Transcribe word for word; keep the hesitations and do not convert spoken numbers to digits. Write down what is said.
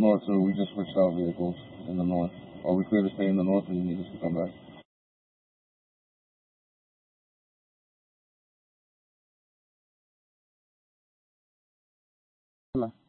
north, so we just switched out vehicles in the north. Are we clear to stay in the north, or you need us to come back? Hola.